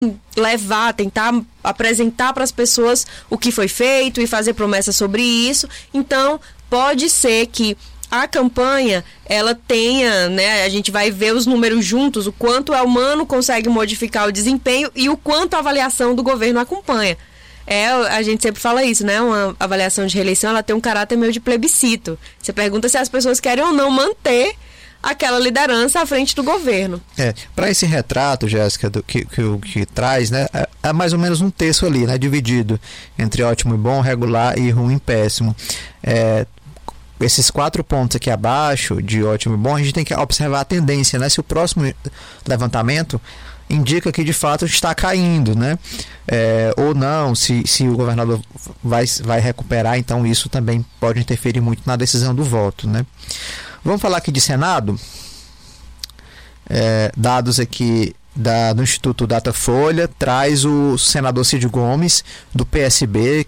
tentar apresentar para as pessoas o que foi feito e fazer promessas sobre isso. Então, pode ser que a campanha, ela tenha, né, a gente vai ver os números juntos, o quanto o Elmano consegue modificar o desempenho e o quanto a avaliação do governo acompanha. A gente sempre fala isso, né? Uma avaliação de reeleição, ela tem um caráter meio de plebiscito. Você pergunta se as pessoas querem ou não manter aquela liderança à frente do governo. Para esse retrato, Jéssica, que traz, né, é mais ou menos um terço ali, né, dividido entre ótimo e bom, regular e ruim e péssimo. Esses 4 pontos aqui abaixo, de ótimo e bom, a gente tem que observar a tendência, né? Se o próximo levantamento indica que de fato está caindo, né? Ou não, se o governador vai recuperar, então isso também pode interferir muito na decisão do voto, né? Vamos falar aqui de Senado. Dados aqui do Instituto Datafolha, traz o senador Cid Gomes, do PSB,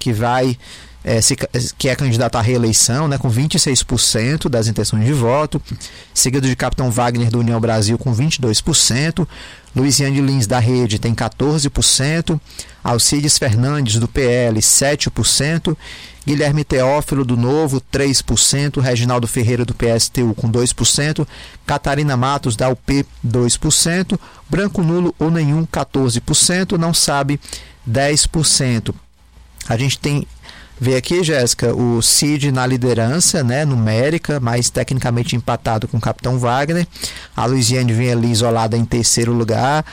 que é candidato à reeleição, né, com 26% das intenções de voto, seguido de Capitão Wagner do União Brasil com 22%, Luiziane Lins da Rede tem 14%, Alcides Fernandes do PL 7%, Guilherme Teófilo do Novo 3%, Reginaldo Ferreira do PSTU com 2%, Catarina Matos da UP 2%, branco nulo ou nenhum 14%, não sabe 10%. A gente vê aqui, Jéssica, o Cid na liderança, né, numérica, mas tecnicamente empatado com o Capitão Wagner. A Luiziane vem ali isolada em terceiro lugar,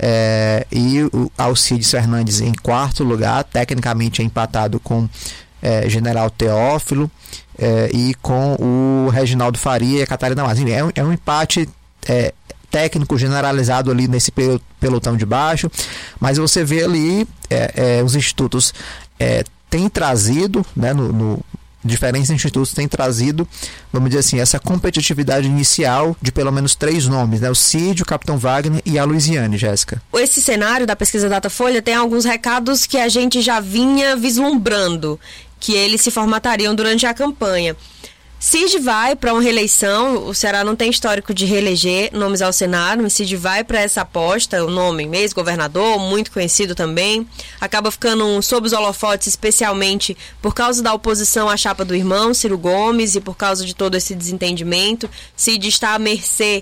e o Alcides Fernandes em quarto lugar, tecnicamente empatado com General Teófilo e com o Reginaldo Faria e a Catarina Matos. É um empate técnico generalizado ali nesse pelotão de baixo, mas você vê ali os institutos tem trazido, né, diferentes institutos têm trazido, vamos dizer assim, essa competitividade inicial de pelo menos 3 nomes, né, o Cid, o Capitão Wagner e a Luiziane, Jéssica. Esse cenário da pesquisa Datafolha tem alguns recados que a gente já vinha vislumbrando, que eles se formatariam durante a campanha. Cid vai para uma reeleição, o Ceará não tem histórico de reeleger nomes ao Senado, mas Cid vai para essa aposta, o nome ex-governador, muito conhecido também, acaba ficando sob os holofotes, especialmente por causa da oposição à chapa do irmão, Ciro Gomes, e por causa de todo esse desentendimento. Cid está à mercê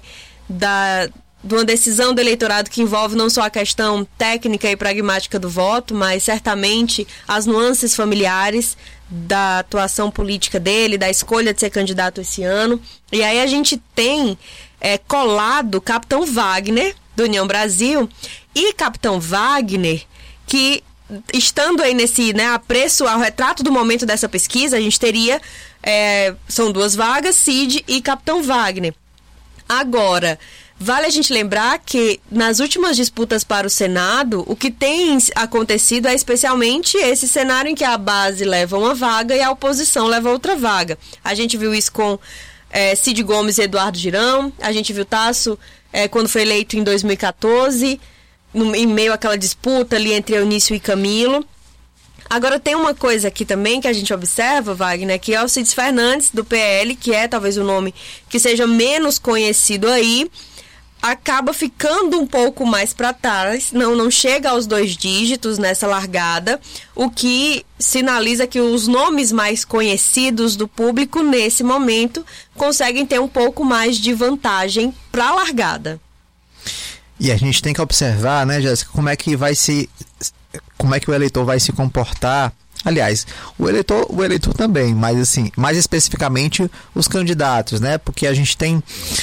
de uma decisão do eleitorado que envolve não só a questão técnica e pragmática do voto, mas certamente as nuances familiares da atuação política dele, da escolha de ser candidato esse ano. E aí a gente tem colado Capitão Wagner, do União Brasil, e Capitão Wagner, que estando aí nesse, né, apreço ao retrato do momento dessa pesquisa, a gente teria, são 2 vagas, Cid e Capitão Wagner. Agora, vale a gente lembrar que nas últimas disputas para o Senado, o que tem acontecido é especialmente esse cenário em que a base leva uma vaga e a oposição leva outra vaga. A gente viu isso com Cid Gomes e Eduardo Girão, a gente viu Tasso quando foi eleito em 2014, em meio àquela disputa ali entre Eunício e Camilo. Agora tem uma coisa aqui também que a gente observa, Wagner, que é o Alcides Fernandes, do PL, que é talvez o nome que seja menos conhecido aí, acaba ficando um pouco mais para trás, não chega aos 2 dígitos nessa largada, o que sinaliza que os nomes mais conhecidos do público nesse momento conseguem ter um pouco mais de vantagem para a largada. E a gente tem que observar, né, Jéssica, como é que o eleitor vai se comportar. Aliás, o eleitor também, mas assim, mais especificamente os candidatos, né? Porque a gente tem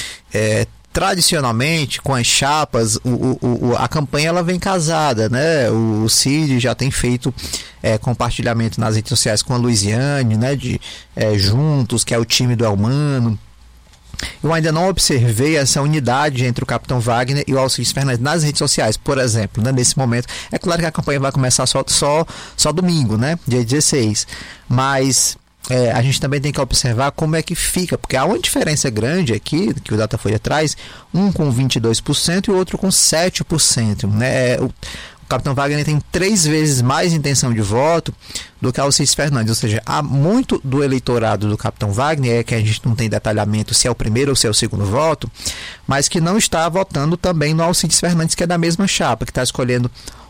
tradicionalmente, com as chapas, a campanha ela vem casada, né? O Cid já tem feito compartilhamento nas redes sociais com a Luiziane, né? Juntos, que é o time do Elmano. Eu ainda não observei essa unidade entre o Capitão Wagner e o Alcides Fernandes nas redes sociais, por exemplo, né? Nesse momento. É claro que a campanha vai começar só domingo, né? Dia 16. Mas a gente também tem que observar como é que fica, porque há uma diferença grande aqui, que o Datafolha traz, um com 22% e o outro com 7%, né? O Capitão Wagner tem 3 vezes mais intenção de voto do que Alcides Fernandes, ou seja, há muito do eleitorado do Capitão Wagner, que a gente não tem detalhamento se é o primeiro ou se é o segundo voto, mas que não está votando também no Alcides Fernandes, que é da mesma chapa, que está escolhendo